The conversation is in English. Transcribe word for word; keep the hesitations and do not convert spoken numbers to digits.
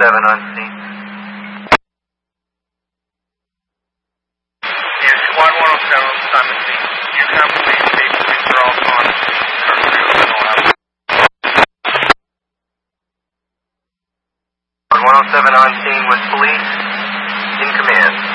seven on scene. Yeah, Squad one oh seven on Simon C. You can please take Mister Alphon. one oh seven on scene with police in command.